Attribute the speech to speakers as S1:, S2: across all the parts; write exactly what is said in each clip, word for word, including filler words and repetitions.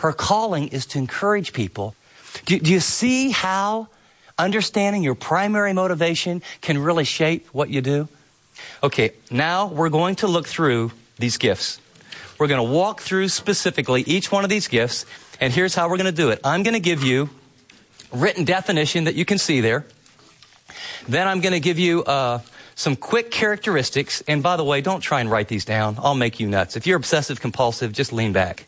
S1: Her calling is to encourage people. Do, do you see how understanding your primary motivation can really shape what you do? Okay, now we're going to look through these gifts. We're going to walk through specifically each one of these gifts, and here's how we're going to do it. I'm going to give you written definition that you can see there. Then I'm going to give you uh, some quick characteristics. And by the way, don't try and write these down. I'll make you nuts. If you're obsessive compulsive, just lean back.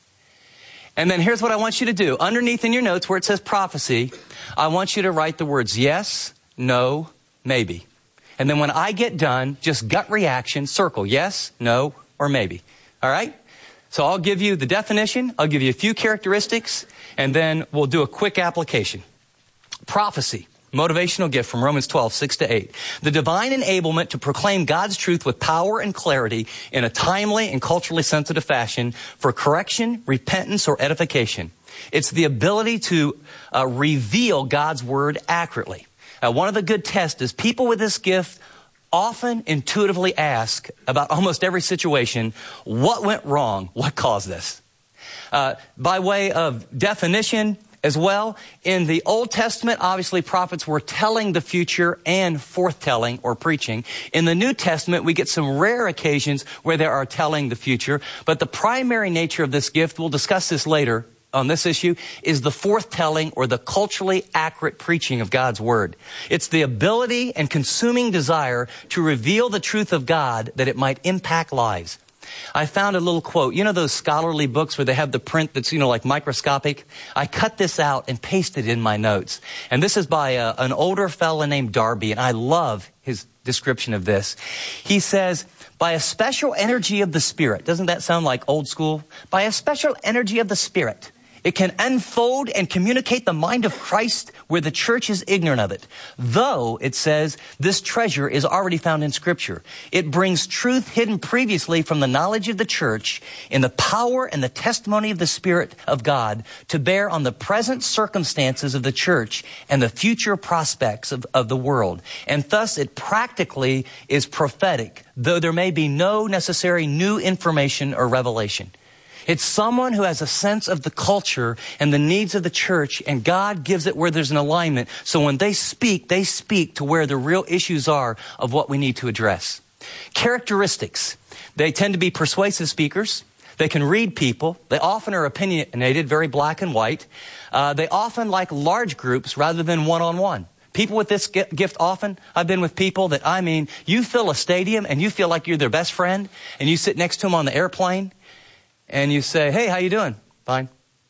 S1: And then here's what I want you to do. Underneath in your notes where it says prophecy, I want you to write the words yes, no, maybe. And then when I get done, just gut reaction, circle yes, no, or maybe. All right? So I'll give you the definition, I'll give you a few characteristics, and then we'll do a quick application. Prophecy, motivational gift from Romans twelve, six to eight. The divine enablement to proclaim God's truth with power and clarity in a timely and culturally sensitive fashion for correction, repentance, or edification. It's the ability to uh, reveal God's word accurately. Uh, one of the good tests is people with this gift often intuitively ask about almost every situation, what went wrong? What caused this? Uh, by way of definition as well, in the Old Testament, obviously prophets were telling the future and forthtelling or preaching. In the New Testament, we get some rare occasions where they are telling the future, but the primary nature of this gift, we'll discuss this later on this issue, is the forthtelling or the culturally accurate preaching of God's word. It's the ability and consuming desire to reveal the truth of God that it might impact lives. I found a little quote. You know those scholarly books where they have the print that's, you know, like microscopic? I cut this out and pasted it in my notes. And this is by a, an older fella named Darby, and I love his description of this. He says, by a special energy of the Spirit, doesn't that sound like old school? By a special energy of the Spirit, it can unfold and communicate the mind of Christ where the church is ignorant of it. Though, it says, this treasure is already found in Scripture. It brings truth hidden previously from the knowledge of the church in the power and the testimony of the Spirit of God to bear on the present circumstances of the church and the future prospects of, of the world. And thus, it practically is prophetic, though there may be no necessary new information or revelation. It's someone who has a sense of the culture and the needs of the church, and God gives it where there's an alignment. So when they speak, they speak to where the real issues are of what we need to address. Characteristics. They tend to be persuasive speakers. They can read people. They often are opinionated, very black and white. Uh, they often like large groups rather than one-on-one. People with this gift often, I've been with people that, I mean, you fill a stadium and you feel like you're their best friend, and you sit next to them on the airplane, and you say, hey, how you doing? Fine.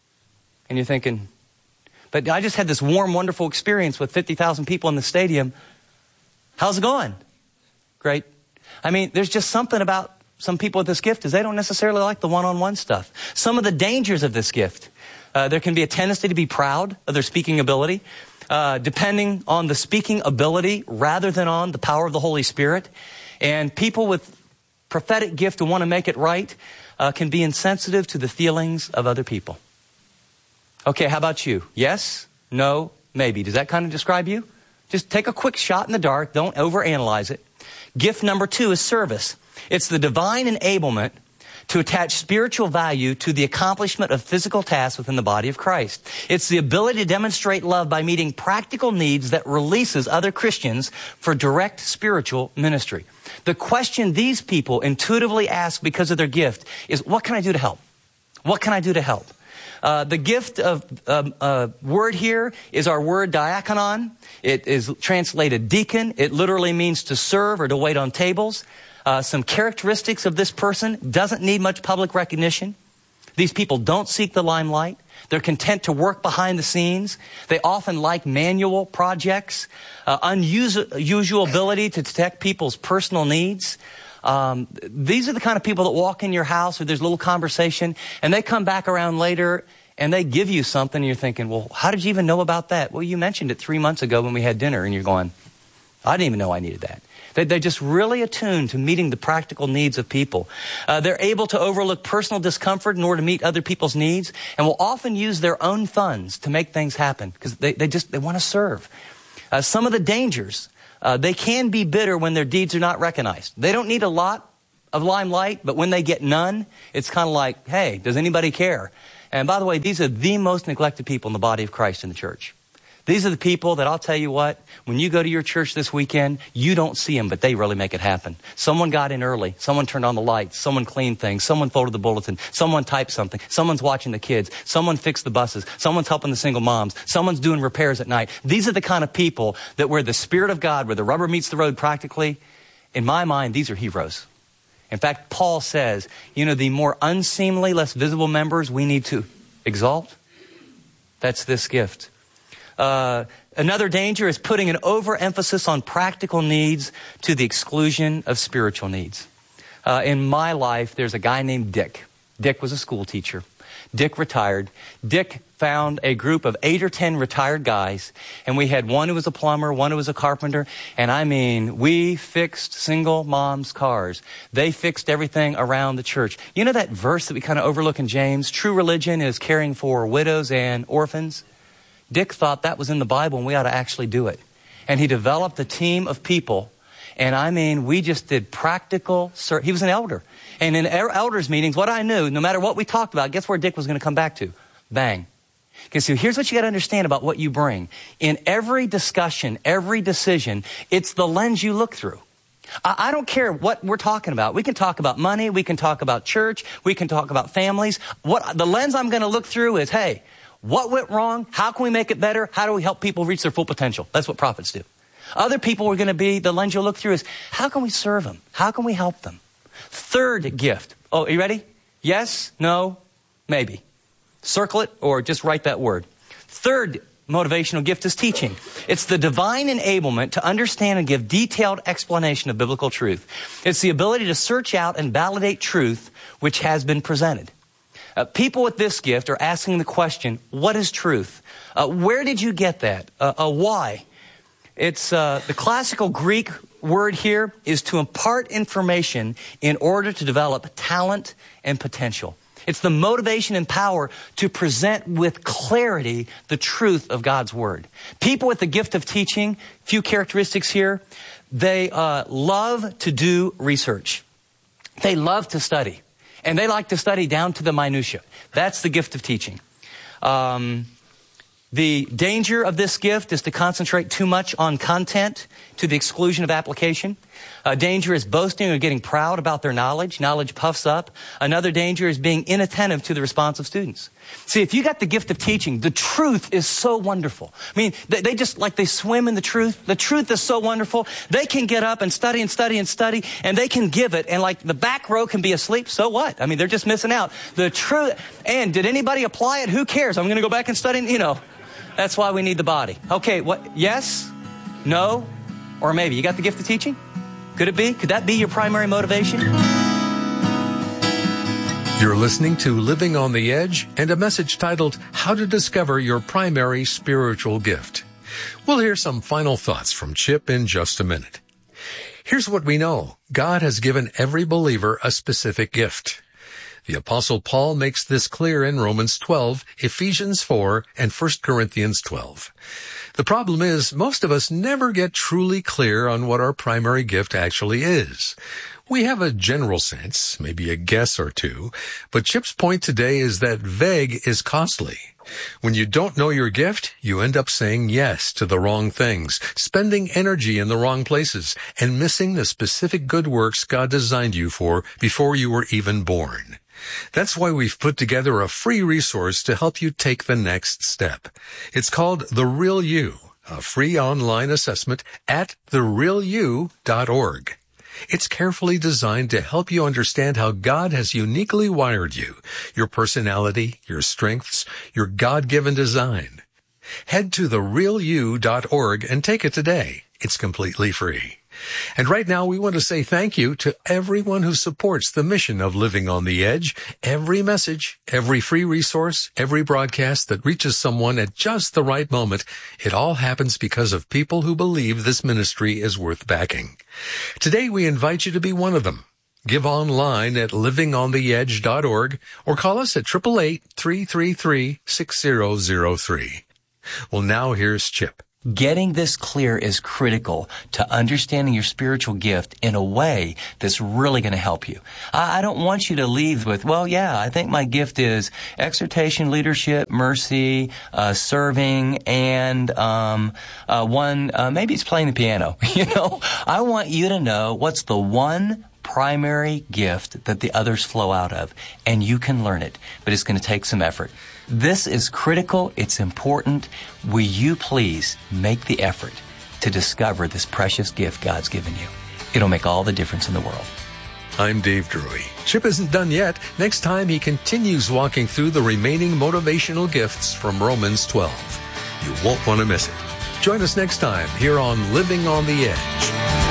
S1: And you're thinking, but I just had this warm, wonderful experience with fifty thousand people in the stadium. How's it going? Great. I mean, there's just something about some people with this gift is they don't necessarily like the one-on-one stuff. Some of the dangers of this gift. Uh, there can be a tendency to be proud of their speaking ability, uh, depending on the speaking ability rather than on the power of the Holy Spirit. And people with prophetic gift who want to make it right Uh, can be insensitive to the feelings of other people. Okay, how about you? Yes, no, maybe. Does that kind of describe you? Just take a quick shot in the dark. Don't overanalyze it. Gift number two is service. It's the divine enablement to attach spiritual value to the accomplishment of physical tasks within the body of Christ. It's the ability to demonstrate love by meeting practical needs that releases other Christians for direct spiritual ministry. The question these people intuitively ask because of their gift is, what can I do to help? What can I do to help? Uh, the gift of um, uh, word here is our word diakonon. It is translated deacon. It literally means to serve or to wait on tables. Uh, some characteristics of this person doesn't need much public recognition. These people don't seek the limelight. They're content to work behind the scenes. They often like manual projects, uh, unusual ability to detect people's personal needs. Um, these are the kind of people that walk in your house or there's a little conversation and they come back around later and they give you something and you're thinking, well, how did you even know about that? Well, you mentioned it three months ago when we had dinner, and you're going, I didn't even know I needed that. They're just really attuned to meeting the practical needs of people. Uh, they're able to overlook personal discomfort in order to meet other people's needs, and will often use their own funds to make things happen because they, they just they want to serve. Uh, some of the dangers, uh, they can be bitter when their deeds are not recognized. They don't need a lot of limelight, but when they get none, it's kind of like, hey, does anybody care? And by the way, these are the most neglected people in the body of Christ in the church. These are the people that I'll tell you what, when you go to your church this weekend, you don't see them, but they really make it happen. Someone got in early. Someone turned on the lights. Someone cleaned things. Someone folded the bulletin. Someone typed something. Someone's watching the kids. Someone fixed the buses. Someone's helping the single moms. Someone's doing repairs at night. These are the kind of people that where the Spirit of God, where the rubber meets the road practically, in my mind, these are heroes. In fact, Paul says, you know, the more unseemly, less visible members we need to exalt. That's this gift. Uh, another danger is putting an overemphasis on practical needs to the exclusion of spiritual needs. Uh, in my life, there's a guy named Dick. Dick was a school teacher. Dick retired. Dick found a group of eight or ten retired guys, and we had one who was a plumber, one who was a carpenter, and I mean, we fixed single moms' cars. They fixed everything around the church. You know that verse that we kind of overlook in James? True religion is caring for widows and orphans. Dick thought that was in the Bible and we ought to actually do it. And he developed a team of people. And I mean, we just did practical, he was an elder. And in elders meetings, what I knew, no matter what we talked about, guess where Dick was going to come back to? Bang. Okay, so here's what you got to understand about what you bring. In every discussion, every decision, it's the lens you look through. I, I don't care what we're talking about. We can talk about money. We can talk about church. We can talk about families. What the lens I'm going to look through is, hey, what went wrong? How can we make it better? How do we help people reach their full potential? That's what prophets do. Other people are going to be, the lens you'll look through is, how can we serve them? How can we help them? Third gift. Oh, are you ready? Yes, no, maybe. Circle it or just write that word. Third motivational gift is teaching. It's the divine enablement to understand and give detailed explanation of biblical truth. It's the ability to search out and validate truth which has been presented. Uh, people with this gift are asking the question, what is truth? Uh, where did you get that? Uh, uh, why? It's uh, the classical Greek word here is to impart information in order to develop talent and potential. It's the motivation and power to present with clarity the truth of God's word. People with the gift of teaching, few characteristics here, they uh, love to do research. They love to study. And they like to study down to the minutia. That's the gift of teaching. Um, the danger of this gift is to concentrate too much on content to the exclusion of application. A danger is boasting or getting proud about their knowledge. Knowledge puffs up. Another danger is being inattentive to the response of students. See, if you got the gift of teaching, the truth is so wonderful. I mean, they, they just, like they swim in the truth. The truth is so wonderful. They can get up and study and study and study, and they can give it, and like the back row can be asleep, so what? I mean, they're just missing out. The truth, and did anybody apply it? Who cares? I'm going to go back and study, you know. That's why we need the body. Okay, what? Yes? No? Or maybe. You got the gift of teaching? Could it be? Could that be your primary motivation?
S2: You're listening to Living on the Edge and a message titled, How to Discover Your Primary Spiritual Gift. We'll hear some final thoughts from Chip in just a minute. Here's what we know. God has given every believer a specific gift. The Apostle Paul makes this clear in Romans twelve, Ephesians four, and First Corinthians twelve. The problem is, most of us never get truly clear on what our primary gift actually is. We have a general sense, maybe a guess or two, but Chip's point today is that vague is costly. When you don't know your gift, you end up saying yes to the wrong things, spending energy in the wrong places, and missing the specific good works God designed you for before you were even born. That's why we've put together a free resource to help you take the next step. It's called The Real You, a free online assessment at the real you dot org. It's carefully designed to help you understand how God has uniquely wired you, your personality, your strengths, your God-given design. Head to the real you dot org and take it today. It's completely free. And right now, we want to say thank you to everyone who supports the mission of Living on the Edge. Every message, every free resource, every broadcast that reaches someone at just the right moment, it all happens because of people who believe this ministry is worth backing. Today, we invite you to be one of them. Give online at living on the edge dot org or call us at eight eight eight, three three three, six zero zero three. Well, now here's Chip.
S1: Getting this clear is critical to understanding your spiritual gift in a way that's really going to help you. I don't want you to leave with, well, yeah, I think my gift is exhortation, leadership, mercy, uh, serving, and um, uh, one, uh, maybe it's playing the piano. You know, I want you to know what's the one primary gift that the others flow out of, and you can learn it, but it's going to take some effort. This is critical. It's important. Will you please make the effort to discover this precious gift God's given you? It'll make all the difference in the world.
S2: I'm Dave Drury. Chip isn't done yet. Next time, he continues walking through the remaining motivational gifts from Romans twelve. You won't want to miss it. Join us next time here on Living on the Edge.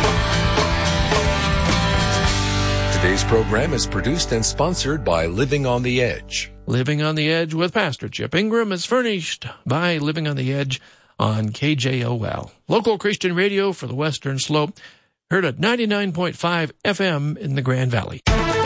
S2: Today's program is produced and sponsored by Living on the Edge.
S3: Living on the Edge with Pastor Chip Ingram is furnished by Living on the Edge on K J O L, local Christian radio for the Western Slope, heard at ninety-nine point five F M in the Grand Valley.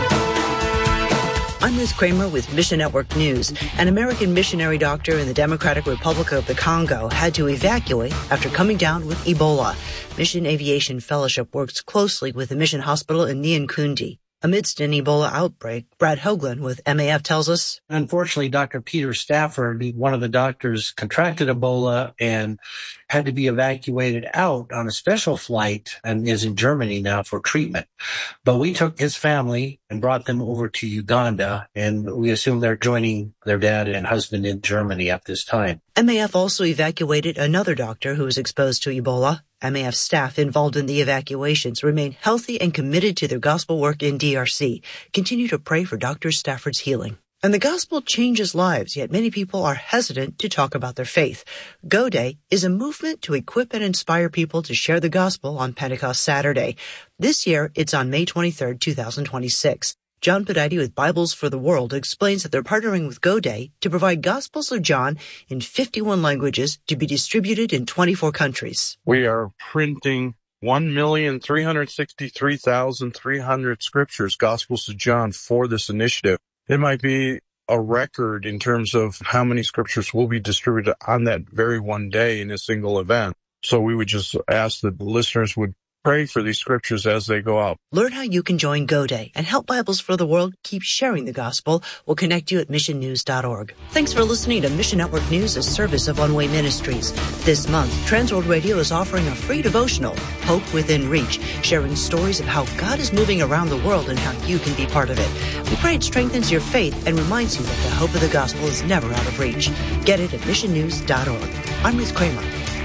S4: I'm Ruth Kramer with Mission Network News. An American missionary doctor in the Democratic Republic of the Congo had to evacuate after coming down with Ebola. Mission Aviation Fellowship works closely with the mission hospital in Nyankundi. Amidst an Ebola outbreak, Brad Hoagland with M A F tells us,
S5: unfortunately, Doctor Peter Stafford, one of the doctors, contracted Ebola and had to be evacuated out on a special flight and is in Germany now for treatment. But we took his family and brought them over to Uganda, and we assume they're joining their dad and husband in Germany at this time.
S4: M A F also evacuated another doctor who was exposed to Ebola. M A F staff involved in the evacuations remain healthy and committed to their gospel work in D R C. Continue to pray for Doctor Stafford's healing. And the gospel changes lives, yet many people are hesitant to talk about their faith. Go Day is a movement to equip and inspire people to share the gospel on Pentecost Saturday. This year, it's on May twenty-third, twenty twenty-six. John Podide with Bibles for the World explains that they're partnering with Go Day to provide Gospels of John in fifty-one languages to be distributed in twenty-four countries.
S6: We are printing one million three hundred sixty-three thousand three hundred scriptures, Gospels of John, for this initiative. It might be a record in terms of how many scriptures will be distributed on that very one day in a single event. So we would just ask that the listeners would pray for these scriptures as they go out.
S4: Learn how you can join Go Day and help Bibles for the World keep sharing the gospel. We'll connect you at mission news dot org. Thanks for listening to Mission Network News, a service of One Way Ministries. This month, Transworld Radio is offering a free devotional, Hope Within Reach, sharing stories of how God is moving around the world and how you can be part of it. We pray it strengthens your faith and reminds you that the hope of the gospel is never out of reach. Get it at mission news dot org. I'm Ruth Kramer.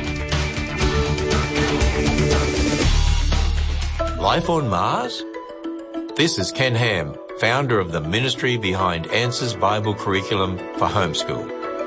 S7: Life on Mars? This is Ken Ham, founder of the ministry behind Answers Bible Curriculum for Homeschool.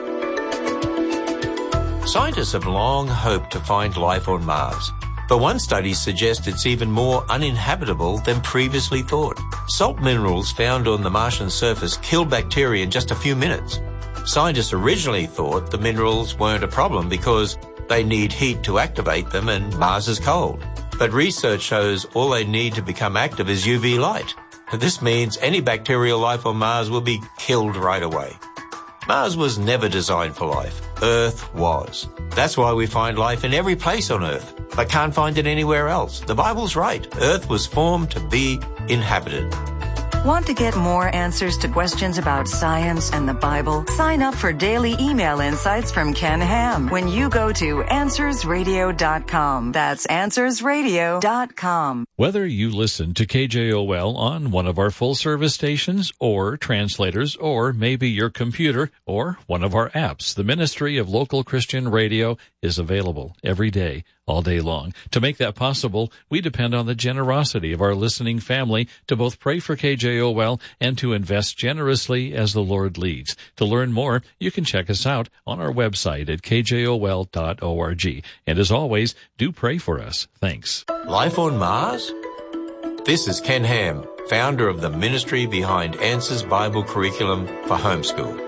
S7: Scientists have long hoped to find life on Mars, but one study suggests it's even more uninhabitable than previously thought. Salt minerals found on the Martian surface kill bacteria in just a few minutes. Scientists originally thought the minerals weren't a problem because they need heat to activate them and Mars is cold. But research shows all they need to become active is U V light. This means any bacterial life on Mars will be killed right away. Mars was never designed for life. Earth was. That's why we find life in every place on Earth, but can't find it anywhere else. The Bible's right. Earth was formed to be inhabited.
S8: Want to get more answers to questions about science and the Bible? Sign up for daily email insights from Ken Ham when you go to answers radio dot com. That's answers radio dot com.
S9: Whether you listen to K J O L on one of our full-service stations or translators, or maybe your computer or one of our apps, the Ministry of Local Christian Radio is available every day, all day long. To make that possible, we depend on the generosity of our listening family to both pray for K J O L and to invest generously as the Lord leads. To learn more, you can check us out on our website at k j o l dot org. And as always, do pray for us. Thanks.
S7: Life on Mars? This is Ken Ham, founder of the ministry behind Answers Bible Curriculum for Homeschool.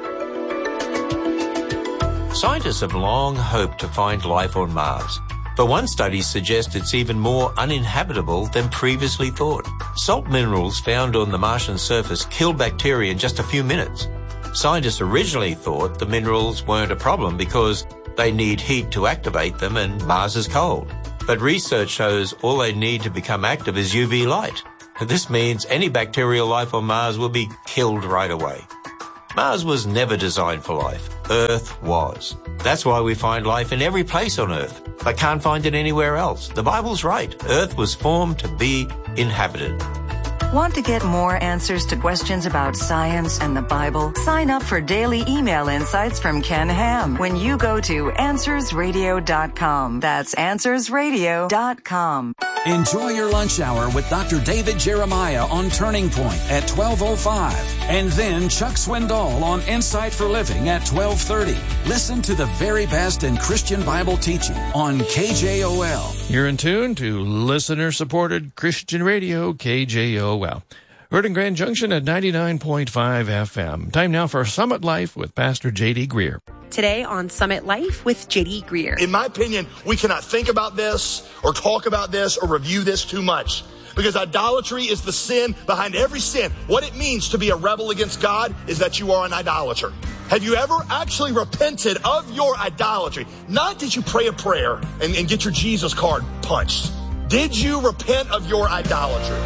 S7: Scientists have long hoped to find life on Mars, but one study suggests it's even more uninhabitable than previously thought. Salt minerals found on the Martian surface kill bacteria in just a few minutes. Scientists originally thought the minerals weren't a problem because They need heat to activate them, and Mars is cold. But research shows all they need to become active is U V light. This means any bacterial life on Mars will be killed right away. Mars was never designed for life. Earth was. That's why we find life in every place on Earth, but can't find it anywhere else. The Bible's right. Earth was formed to be inhabited.
S8: Want to get more answers to questions about science and the Bible? Sign up for daily email insights from Ken Ham when you go to answers radio dot com. That's answers radio dot com.
S10: Enjoy your lunch hour with Doctor David Jeremiah on Turning Point at twelve oh five. And then Chuck Swindoll on Insight for Living at twelve thirty. Listen to the very best in Christian Bible teaching on K J O L.
S3: You're in tune to listener-supported Christian radio, K J O L. Heard in Grand Junction at ninety-nine point five F M. Time now for Summit Life with Pastor J D. Greer.
S11: Today on Summit Life with J D. Greer.
S12: In my opinion, we cannot think about this or talk about this or review this too much, because idolatry is the sin behind every sin. What it means to be a rebel against God is that you are an idolater. Have you ever actually repented of your idolatry? Not did you pray a prayer and, and get your Jesus card punched. Did you repent of your idolatry?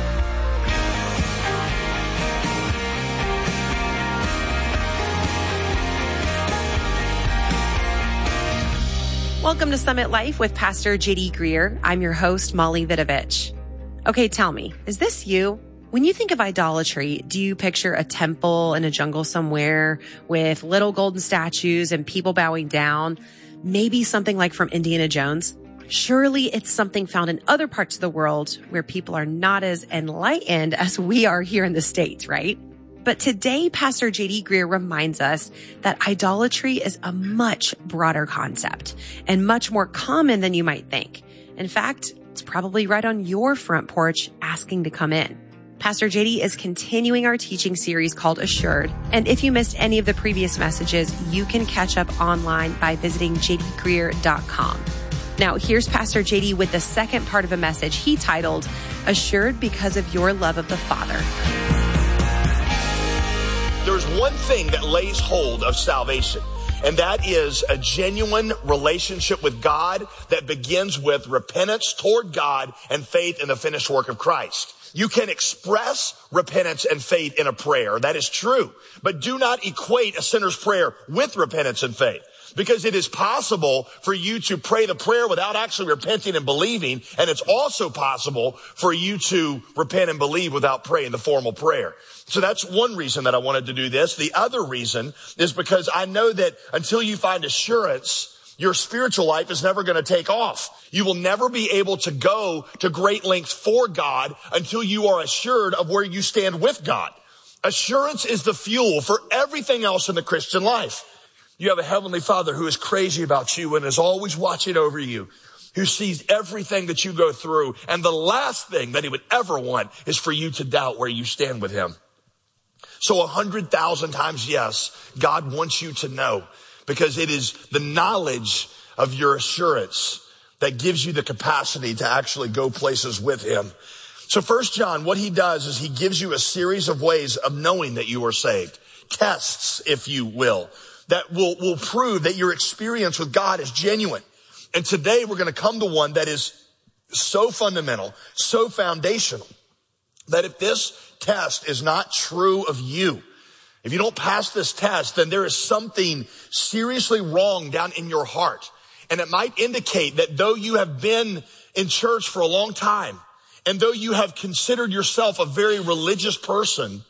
S11: Welcome to Summit Life with Pastor J D. Greer. I'm your host, Molly Vidovich. Okay, tell me, is this you? When you think of idolatry, do you picture a temple in a jungle somewhere with little golden statues and people bowing down? Maybe something like from Indiana Jones? Surely it's something found in other parts of the world where people are not as enlightened as we are here in the States, right? But today, Pastor J D. Greer reminds us that idolatry is a much broader concept and much more common than you might think. In fact, it's probably right on your front porch asking to come in. Pastor J D is continuing our teaching series called Assured. And if you missed any of the previous messages, you can catch up online by visiting j d greer dot com. Now, here's Pastor J D with the second part of a message he titled, Assured Because of Your Love of the Father.
S12: There's one thing that lays hold of salvation, and that is a genuine relationship with God that begins with repentance toward God and faith in the finished work of Christ. You can express repentance and faith in a prayer. That is true. But do not equate a sinner's prayer with repentance and faith, because it is possible for you to pray the prayer without actually repenting and believing. And it's also possible for you to repent and believe without praying the formal prayer. So that's one reason that I wanted to do this. The other reason is because I know that until you find assurance, your spiritual life is never going to take off. You will never be able to go to great lengths for God until you are assured of where you stand with God. Assurance is the fuel for everything else in the Christian life. You have a heavenly Father who is crazy about you and is always watching over you, who sees everything that you go through. And the last thing that he would ever want is for you to doubt where you stand with him. So a hundred thousand times yes, God wants you to know, because it is the knowledge of your assurance that gives you the capacity to actually go places with him. So First John, what he does is he gives you a series of ways of knowing that you are saved. Tests, if you will, that will, will prove that your experience with God is genuine. And today we're going to come to one that is so fundamental, so foundational, that if this test is not true of you, if you don't pass this test, then there is something seriously wrong down in your heart. And it might indicate that though you have been in church for a long time, and though you have considered yourself a very religious person,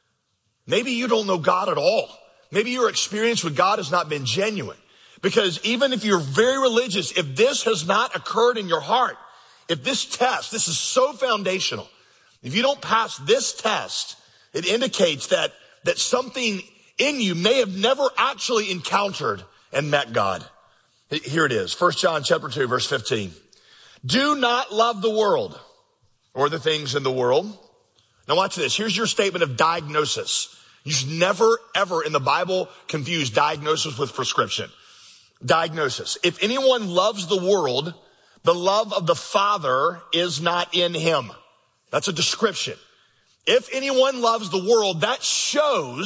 S12: maybe you don't know God at all. Maybe your experience with God has not been genuine. Because even if you're very religious, if this has not occurred in your heart, if this test, this is so foundational, if you don't pass this test, it indicates that, that something in you may have never actually encountered and met God. Here it is, First John chapter two, verse fifteen. Do not love the world or the things in the world. Now watch this. Here's your statement of diagnosis. You should never, ever in the Bible confuse diagnosis with prescription. Diagnosis. If anyone loves the world, the love of the Father is not in him. That's a description. If anyone loves the world, that shows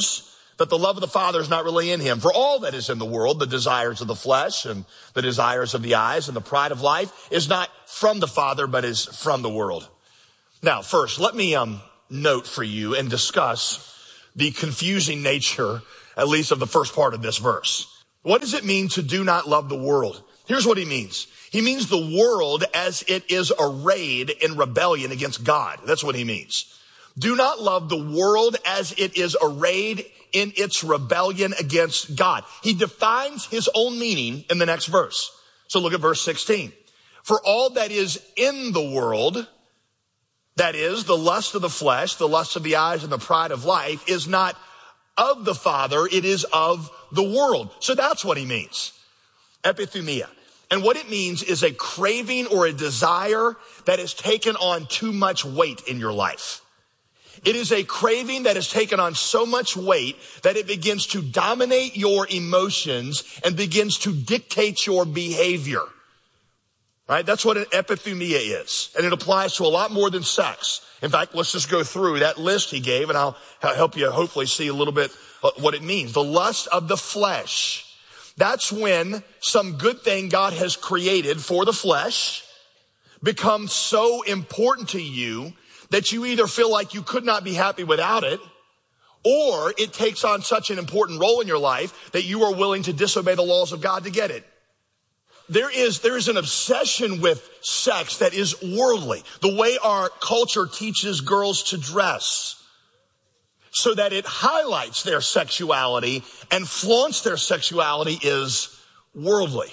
S12: that the love of the Father is not really in him. For all that is in the world, the desires of the flesh and the desires of the eyes and the pride of life, is not from the Father, but is from the world. Now, first, let me um, note for you and discuss the confusing nature, at least of the first part of this verse. What does it mean to do not love the world? Here's what he means. He means the world as it is arrayed in rebellion against God. That's what he means. Do not love the world as it is arrayed in its rebellion against God. He defines his own meaning in the next verse. So look at verse sixteen. For all that is in the world, that is, the lust of the flesh, the lust of the eyes, and the pride of life, is not of the Father, it is of the world. So that's what he means. Epithumia. And what it means is a craving or a desire that has taken on too much weight in your life. It is a craving that has taken on so much weight that it begins to dominate your emotions and begins to dictate your behavior. Right? That's what an epithumia is. And it applies to a lot more than sex. In fact, let's just go through that list he gave, and I'll help you hopefully see a little bit what it means. The lust of the flesh. That's when some good thing God has created for the flesh becomes so important to you that you either feel like you could not be happy without it, or it takes on such an important role in your life that you are willing to disobey the laws of God to get it. There is, there is an obsession with sex that is worldly. The way our culture teaches girls to dress so that it highlights their sexuality and flaunts their sexuality is worldly.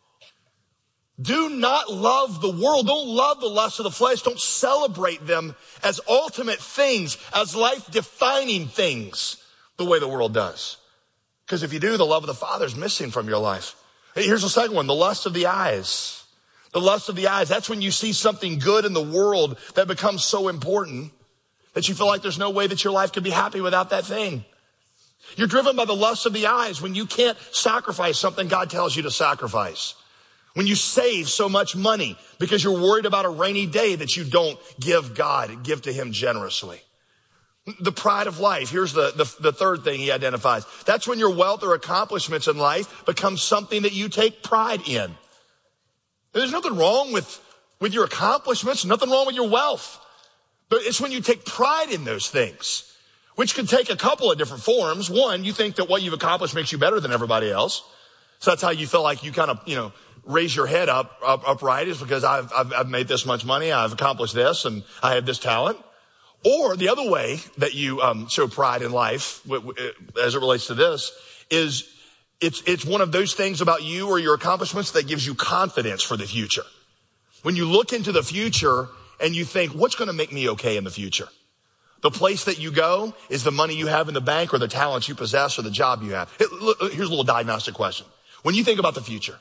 S12: Do not love the world. Don't love the lust of the flesh. Don't celebrate them as ultimate things, as life-defining things, the way the world does. Because if you do, the love of the Father is missing from your life. Here's the second one, the lust of the eyes. The lust of the eyes. That's when you see something good in the world that becomes so important that you feel like there's no way that your life could be happy without that thing. You're driven by the lust of the eyes when you can't sacrifice something God tells you to sacrifice. When you save so much money because you're worried about a rainy day that you don't give God, give to him generously. The pride of life. Here's the, the, the third thing he identifies. That's when your wealth or accomplishments in life becomes something that you take pride in. There's nothing wrong with, with your accomplishments, nothing wrong with your wealth. But it's when you take pride in those things, which can take a couple of different forms. One, you think that what you've accomplished makes you better than everybody else. So that's how you feel like you kind of, you know, raise your head up, up upright is because I've, I've, I've made this much money, I've accomplished this, and I have this talent. Or the other way that you um, show pride in life, w- w- as it relates to this, is it's it's one of those things about you or your accomplishments that gives you confidence for the future. When you look into the future and you think, what's going to make me okay in the future? The place that you go is the money you have in the bank or the talents you possess or the job you have. Here's a little diagnostic question. When you think about the future,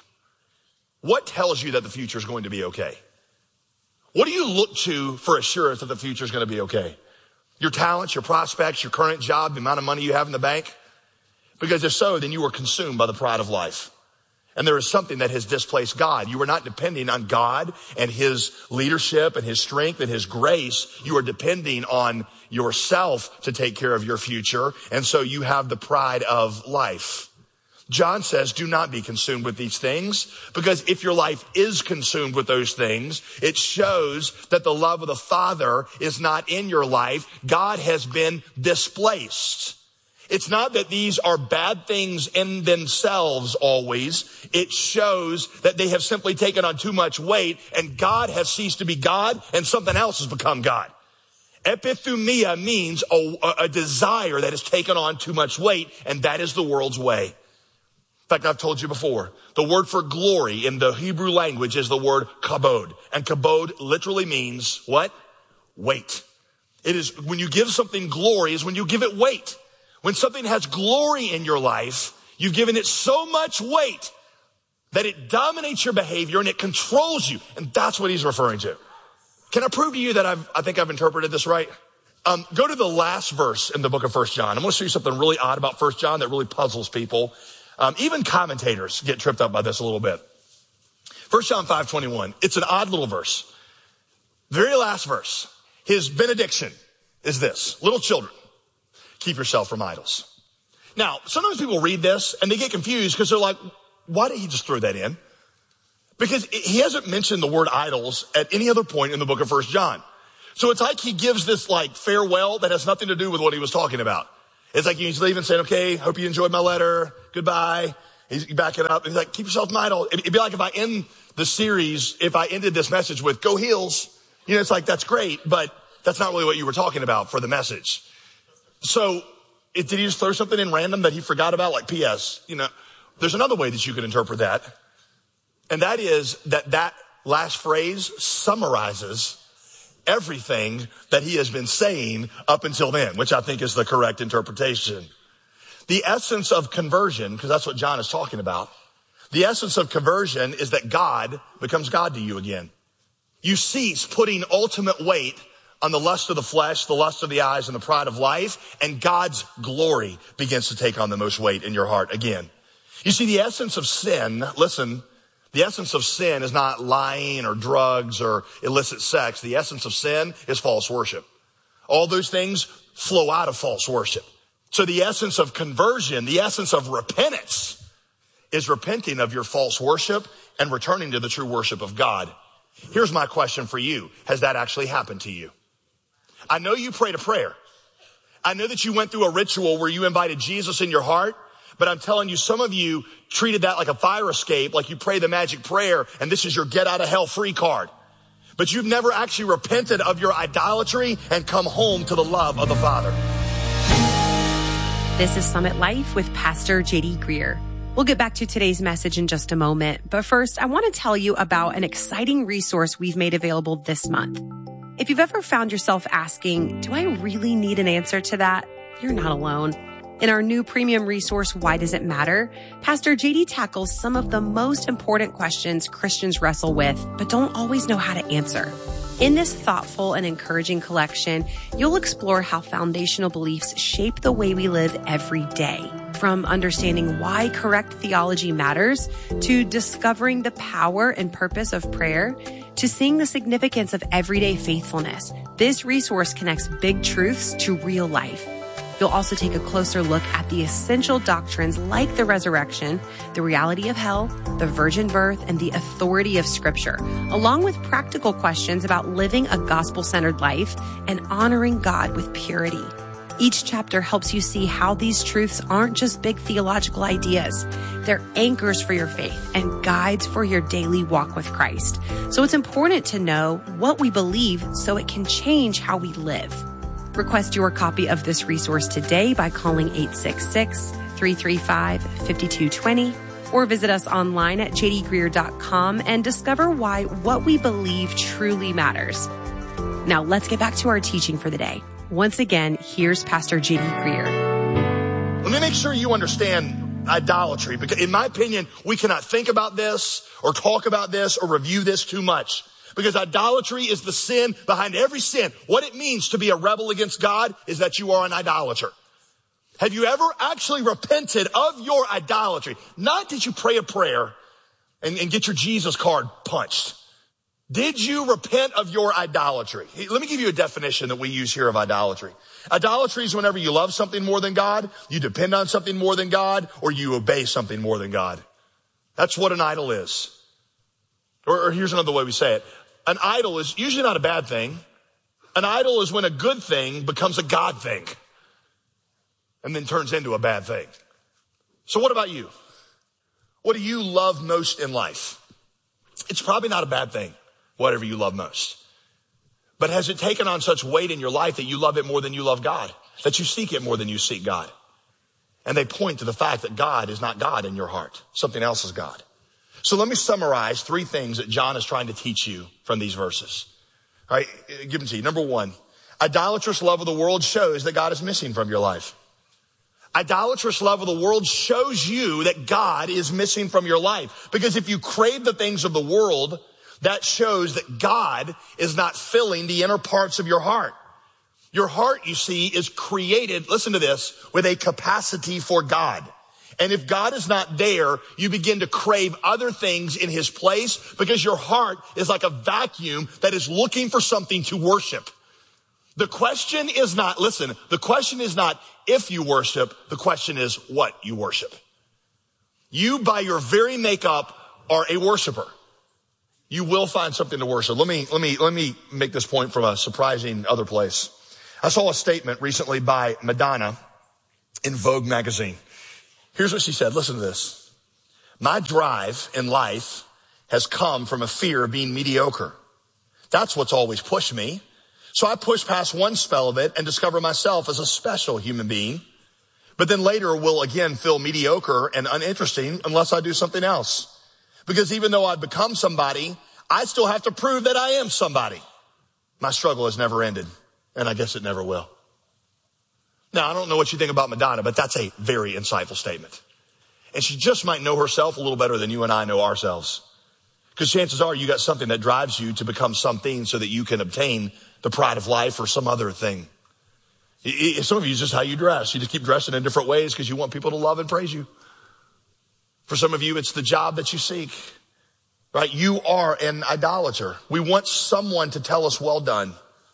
S12: what tells you that the future is going to be okay? What do you look to for assurance that the future is going to be okay? Your talents, your prospects, your current job, the amount of money you have in the bank? Because if so, then you are consumed by the pride of life. And there is something that has displaced God. You are not depending on God and his leadership and his strength and his grace. You are depending on yourself to take care of your future. And so you have the pride of life. John says, do not be consumed with these things, because if your life is consumed with those things, it shows that the love of the Father is not in your life. God has been displaced. It's not that these are bad things in themselves always. It shows that they have simply taken on too much weight and God has ceased to be God and something else has become God. Epithumia means a, a desire that has taken on too much weight, and that is the world's way. In fact, I've told you before, the word for glory in the Hebrew language is the word kabod. And kabod literally means what? Weight. It is when you give something glory is when you give it weight. When something has glory in your life, you've given it so much weight that it dominates your behavior and it controls you. And that's what he's referring to. Can I prove to you that I've, I think I've interpreted this right? Um, go to the last verse in the book of First John. I'm going to show you something really odd about First John that really puzzles people. Um, even commentators get tripped up by this a little bit. First John five twenty-one. It's an odd little verse. Very last verse. His benediction is this. Little children, keep yourself from idols. Now, sometimes people read this and they get confused because they're like, why did he just throw that in? Because he hasn't mentioned the word idols at any other point in the book of First John. So it's like he gives this like farewell that has nothing to do with what he was talking about. It's like he's leaving saying, okay, hope you enjoyed my letter. Goodbye. He's backing up. He's like, keep yourself an idol. It'd be like if I end the series, if I ended this message with go Heels, you know, it's like, that's great, but that's not really what you were talking about for the message. So it, did he just throw something in random that he forgot about? Like P S, you know, there's another way that you could interpret that. And that is that that last phrase summarizes everything that he has been saying up until then, which I think is the correct interpretation. The essence of conversion, because that's what John is talking about. The essence of conversion is that God becomes God to you again. You cease putting ultimate weight on the lust of the flesh, the lust of the eyes, and the pride of life, and God's glory begins to take on the most weight in your heart again. You see, the essence of sin, listen, the essence of sin is not lying or drugs or illicit sex. The essence of sin is false worship. All those things flow out of false worship. So the essence of conversion, the essence of repentance is repenting of your false worship and returning to the true worship of God. Here's my question for you. Has that actually happened to you? I know you prayed a prayer. I know that you went through a ritual where you invited Jesus in your heart. But I'm telling you, some of you treated that like a fire escape, like you pray the magic prayer, and this is your get out of hell free card. But you've never actually repented of your idolatry and come home to the love of the Father.
S11: This is Summit Life with Pastor J D Greer. We'll get back to today's message in just a moment. But first, I want to tell you about an exciting resource we've made available this month. If you've ever found yourself asking, do I really need an answer to that? You're not alone. In our new premium resource, Why Does It Matter? Pastor J D tackles some of the most important questions Christians wrestle with, but don't always know how to answer. In this thoughtful and encouraging collection, you'll explore how foundational beliefs shape the way we live every day. From understanding why correct theology matters, to discovering the power and purpose of prayer, to seeing the significance of everyday faithfulness, this resource connects big truths to real life. You'll also take a closer look at the essential doctrines like the resurrection, the reality of hell, the virgin birth, and the authority of Scripture, along with practical questions about living a gospel-centered life and honoring God with purity. Each chapter helps you see how these truths aren't just big theological ideas. They're anchors for your faith and guides for your daily walk with Christ. So it's important to know what we believe so it can change how we live. Request your copy of this resource today by calling eight six six, three three five, five two two zero or visit us online at j d greer dot com and discover why what we believe truly matters. Now let's get back to our teaching for the day. Once again, here's Pastor J D Greer.
S12: Let me make sure you understand idolatry, because in my opinion, we cannot think about this or talk about this or review this too much. Because idolatry is the sin behind every sin. What it means to be a rebel against God is that you are an idolater. Have you ever actually repented of your idolatry? Not did you pray a prayer and, and get your Jesus card punched. Did you repent of your idolatry? Let me give you a definition that we use here of idolatry. Idolatry is whenever you love something more than God, you depend on something more than God, or you obey something more than God. That's what an idol is. Or, or here's another way we say it. An idol is usually not a bad thing. An idol is when a good thing becomes a God thing and then turns into a bad thing. So what about you? What do you love most in life? It's probably not a bad thing, whatever you love most. But has it taken on such weight in your life that you love it more than you love God? That you seek it more than you seek God? And they point to the fact that God is not God in your heart. Something else is God. So let me summarize three things that John is trying to teach you from these verses. All right, give them to you. Number one, idolatrous love of the world shows that God is missing from your life. Idolatrous love of the world shows you that God is missing from your life. Because if you crave the things of the world, that shows that God is not filling the inner parts of your heart. Your heart, you see, is created, listen to this, with a capacity for God. And if God is not there, you begin to crave other things in his place because your heart is like a vacuum that is looking for something to worship. The question is not, listen, the question is not if you worship, the question is what you worship. You, by your very makeup, are a worshiper. You will find something to worship. Let me, let me, let me make this point from a surprising other place. I saw a statement recently by Madonna in Vogue magazine. Here's what she said. Listen to this. My drive in life has come from a fear of being mediocre. That's what's always pushed me. So I push past one spell of it and discover myself as a special human being. But then later will again feel mediocre and uninteresting unless I do something else. Because even though I've become somebody, I still have to prove that I am somebody. My struggle has never ended, and I guess it never will. Now, I don't know what you think about Madonna, but that's a very insightful statement. And she just might know herself a little better than you and I know ourselves. Because chances are you got something that drives you to become something so that you can obtain the pride of life or some other thing. Some of you, it's just how you dress. You just keep dressing in different ways because you want people to love and praise you. For some of you, it's the job that you seek, right? You are an idolater. We want someone to tell us, well done.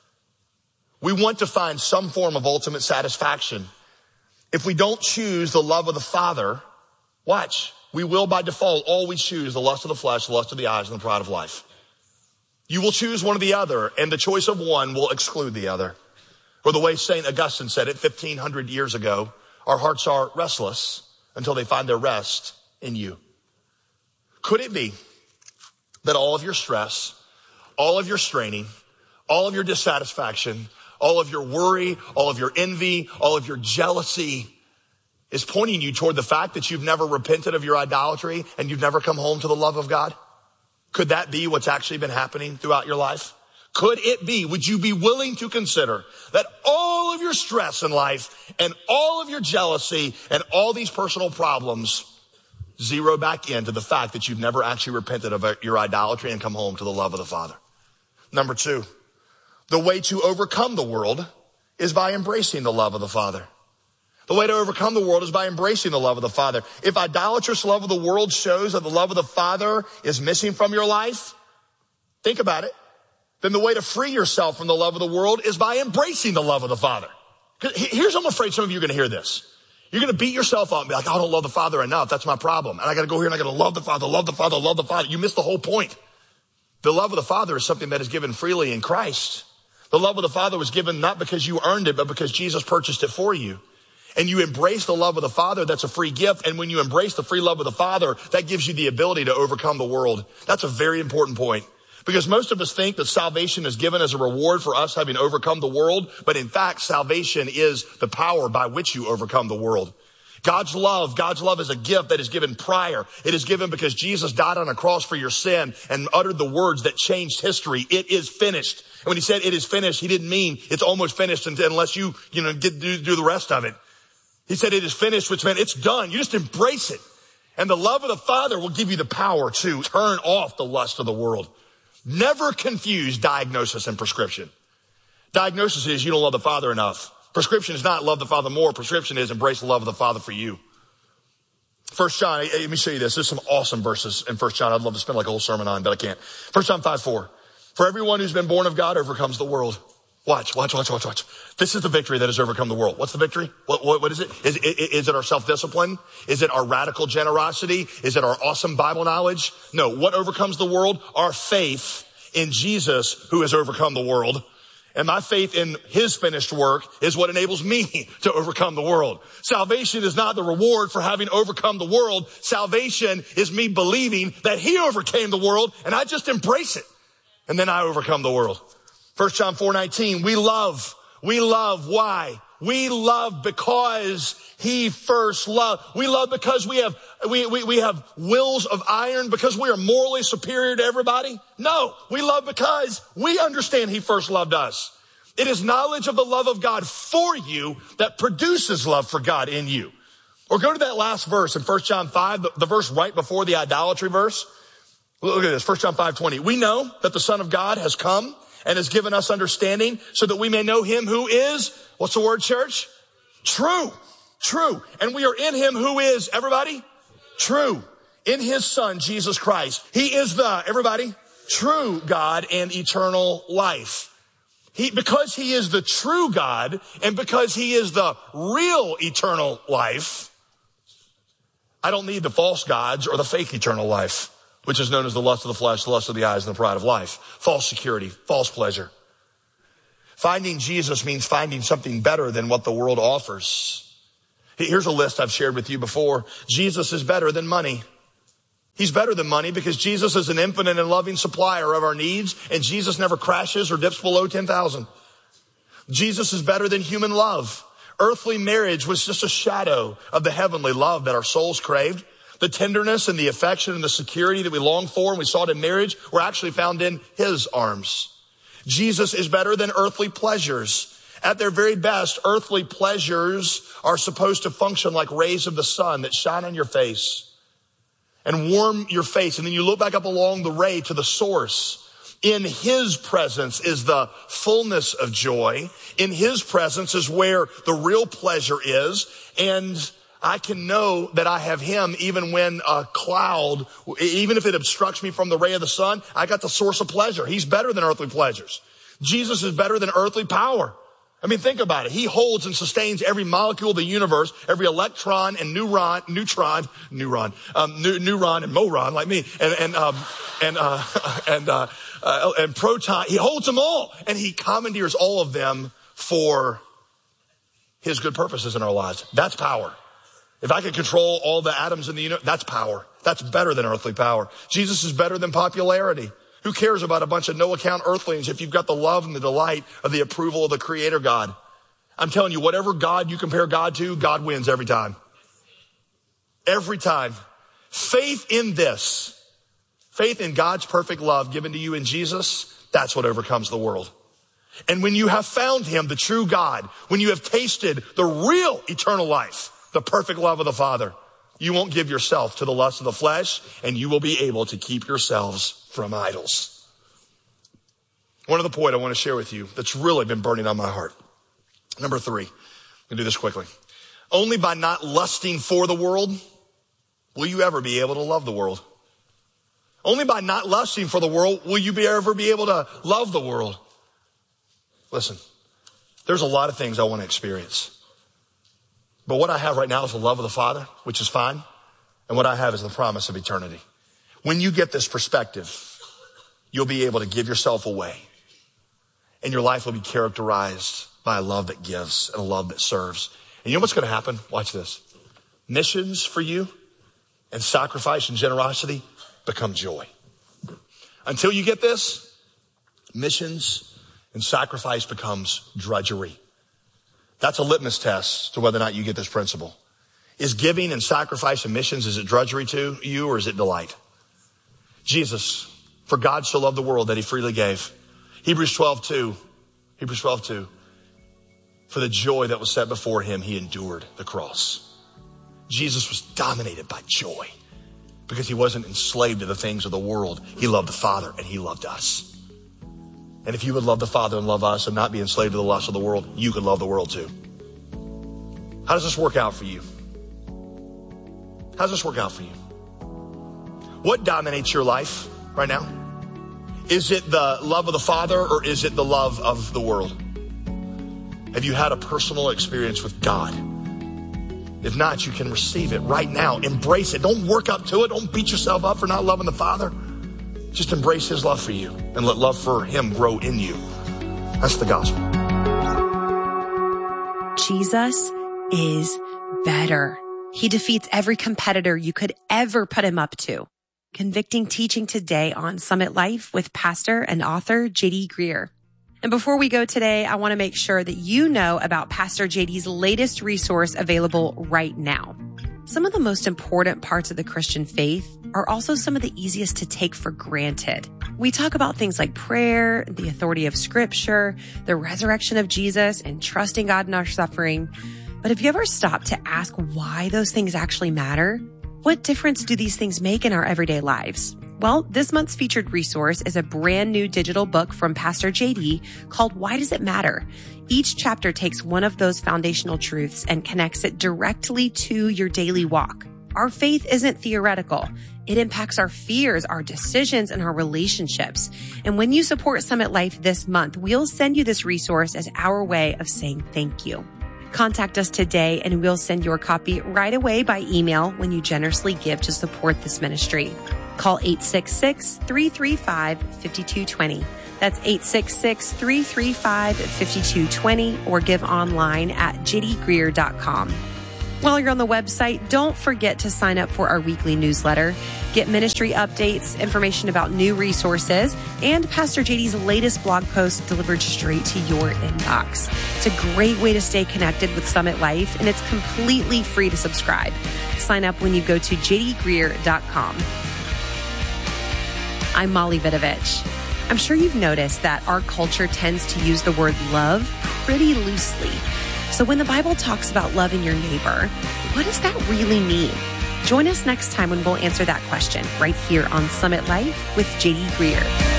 S12: We want to find some form of ultimate satisfaction. If we don't choose the love of the Father, watch, we will by default always choose the lust of the flesh, the lust of the eyes, and the pride of life. You will choose one or the other, and the choice of one will exclude the other. Or the way Saint Augustine said it fifteen hundred years ago, our hearts are restless until they find their rest in you. Could it be that all of your stress, all of your straining, all of your dissatisfaction, all of your worry, all of your envy, all of your jealousy is pointing you toward the fact that you've never repented of your idolatry and you've never come home to the love of God? Could that be what's actually been happening throughout your life? Could it be, would you be willing to consider that all of your stress in life and all of your jealousy and all these personal problems zero back into the fact that you've never actually repented of your idolatry and come home to the love of the Father? Number two, the way to overcome the world is by embracing the love of the Father. The way to overcome the world is by embracing the love of the Father. If idolatrous love of the world shows that the love of the Father is missing from your life, think about it. Then the way to free yourself from the love of the world is by embracing the love of the Father. Here's, I'm afraid some of you are going to hear this. You're going to beat yourself up and be like, I don't love the Father enough. That's my problem. And I got to go here and I got to love the Father, love the Father, love the Father. You missed the whole point. The love of the Father is something that is given freely in Christ. The love of the Father was given not because you earned it, but because Jesus purchased it for you. And you embrace the love of the Father, that's a free gift. And when you embrace the free love of the Father, that gives you the ability to overcome the world. That's a very important point. Because most of us think that salvation is given as a reward for us having overcome the world. But in fact, salvation is the power by which you overcome the world. God's love, God's love is a gift that is given prior. It is given because Jesus died on a cross for your sin and uttered the words that changed history. It is finished. And when he said it is finished, he didn't mean it's almost finished unless you, you know, get do, do the rest of it. He said it is finished, which meant it's done. You just embrace it. And the love of the Father will give you the power to turn off the lust of the world. Never confuse diagnosis and prescription. Diagnosis is you don't love the Father enough. Prescription is not love the Father more. Prescription is embrace the love of the Father for you. First John, let me show you this. There's some awesome verses in First John I'd love to spend like a whole sermon on, but I can't. First John five four. For everyone who's been born of God overcomes the world. Watch, watch, watch, watch, watch. This is the victory that has overcome the world. What's the victory? What, what, what is it? Is, is, is it our self-discipline? Is it our radical generosity? Is it our awesome Bible knowledge? No. What overcomes the world? Our faith in Jesus who has overcome the world. And my faith in his finished work is what enables me to overcome the world. Salvation is not the reward for having overcome the world. Salvation is me believing that he overcame the world and I just embrace it. And then I overcome the world. First John four nineteen, we love, we love, why? We love because he first loved. We love because we have, we, we, we have wills of iron, because we are morally superior to everybody. No, we love because we understand he first loved us. It is knowledge of the love of God for you that produces love for God in you. Or go to that last verse in First John five, the, the verse right before the idolatry verse. Look at this, First John five twenty. We know that the Son of God has come and has given us understanding so that we may know him who is, what's the word, church? True, true. And we are in him who is, everybody? True. In his Son, Jesus Christ. He is the, everybody? True God and eternal life. He, because he is the true God and because he is the real eternal life, I don't need the false gods or the fake eternal life, which is known as the lust of the flesh, the lust of the eyes, and the pride of life. False security, false pleasure. Finding Jesus means finding something better than what the world offers. Here's a list I've shared with you before. Jesus is better than money. He's better than money because Jesus is an infinite and loving supplier of our needs, and Jesus never crashes or dips below ten thousand. Jesus is better than human love. Earthly marriage was just a shadow of the heavenly love that our souls craved. The tenderness and the affection and the security that we long for and we sought in marriage were actually found in his arms. Jesus is better than earthly pleasures. At their very best, earthly pleasures are supposed to function like rays of the sun that shine on your face and warm your face. And then you look back up along the ray to the source. In his presence is the fullness of joy. In his presence is where the real pleasure is. And I can know that I have him even when a cloud, even if it obstructs me from the ray of the sun, I got the source of pleasure. He's better than earthly pleasures. Jesus is better than earthly power. I mean, think about it. He holds and sustains every molecule of the universe, every electron and neuron, neutron, neuron, um, neu- neuron and moron like me, and and um, and uh, and uh, uh, and proton. He holds them all, and he commandeers all of them for his good purposes in our lives. That's power. If I could control all the atoms in the universe, that's power. That's better than earthly power. Jesus is better than popularity. Who cares about a bunch of no-account earthlings if you've got the love and the delight of the approval of the Creator God? I'm telling you, whatever God you compare God to, God wins every time. Every time. Faith in this, faith in God's perfect love given to you in Jesus, that's what overcomes the world. And when you have found him, the true God, when you have tasted the real eternal life, the perfect love of the Father, you won't give yourself to the lust of the flesh, and you will be able to keep yourselves from idols. One other point I want to share with you that's really been burning on my heart. Number three, I'm going to do this quickly. Only by not lusting for the world will you ever be able to love the world. Only by not lusting for the world will you be ever be able to love the world. Listen, there's a lot of things I want to experience. But what I have right now is the love of the Father, which is fine. And what I have is the promise of eternity. When you get this perspective, you'll be able to give yourself away. And your life will be characterized by a love that gives and a love that serves. And you know what's going to happen? Watch this. Missions for you and sacrifice and generosity become joy. Until you get this, missions and sacrifice becomes drudgery. That's a litmus test to whether or not you get this principle. Is giving and sacrifice and missions, is it drudgery to you or is it delight? Jesus, for God so loved the world that he freely gave. Hebrews twelve two, Hebrews twelve two. For the joy that was set before him, he endured the cross. Jesus was dominated by joy because he wasn't enslaved to the things of the world. He loved the Father and he loved us. And if you would love the Father and love us and not be enslaved to the lust of the world, you could love the world too. How does this work out for you? How does this work out for you? What dominates your life right now? Is it the love of the Father or is it the love of the world? Have you had a personal experience with God? If not, you can receive it right now. Embrace it. Don't work up to it. Don't beat yourself up for not loving the Father. Just embrace his love for you and let love for him grow in you. That's the gospel.
S11: Jesus is better. He defeats every competitor you could ever put him up to. Convicting teaching today on Summit Life with pastor and author J D Greear. And before we go today, I want to make sure that you know about Pastor J D's latest resource available right now. Some of the most important parts of the Christian faith are also some of the easiest to take for granted. We talk about things like prayer, the authority of Scripture, the resurrection of Jesus, and trusting God in our suffering. But have you ever stopped to ask why those things actually matter? What difference do these things make in our everyday lives? Well, this month's featured resource is a brand new digital book from Pastor J D called Why Does It Matter? Each chapter takes one of those foundational truths and connects it directly to your daily walk. Our faith isn't theoretical. It impacts our fears, our decisions, and our relationships. And when you support Summit Life this month, we'll send you this resource as our way of saying thank you. Contact us today and we'll send your copy right away by email when you generously give to support this ministry. Call eight six six, three three five, five two two zero. That's eight six six, three three five, five two two zero or give online at j d greer dot com. While you're on the website, don't forget to sign up for our weekly newsletter. Get ministry updates, information about new resources, and Pastor J D's latest blog posts delivered straight to your inbox. It's a great way to stay connected with Summit Life, and it's completely free to subscribe. Sign up when you go to j d greer dot com. I'm Molly Vidovich. I'm sure you've noticed that our culture tends to use the word love pretty loosely. So when the Bible talks about loving your neighbor, what does that really mean? Join us next time when we'll answer that question right here on Summit Life with J D Greer.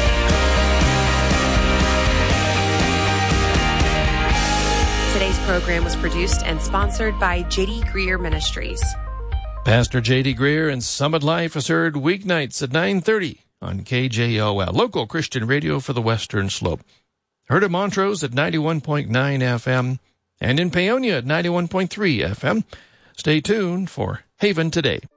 S11: Today's program was produced and sponsored by J D Greer Ministries.
S3: Pastor J D Greer and Summit Life is heard weeknights at nine thirty on K J O L, local Christian radio for the Western Slope. Heard at Montrose at ninety-one point nine F M and in Paonia at ninety-one point three F M. Stay tuned for Haven Today.